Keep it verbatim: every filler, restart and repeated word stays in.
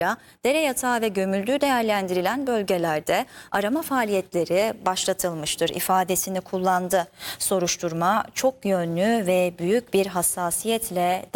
dere yatağı ve gömüldüğü değerlendirilen bölgelerde arama faaliyetleri başlatılmıştır ifadesini kullandı. Soruşturma çok yönlü ve büyük bir hassasiyetle